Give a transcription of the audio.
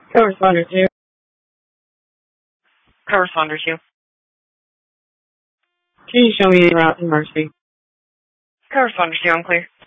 Co-responder 2. Co-responder 2. Can you show me the route to Mercy? Co-responder 2, I'm clear.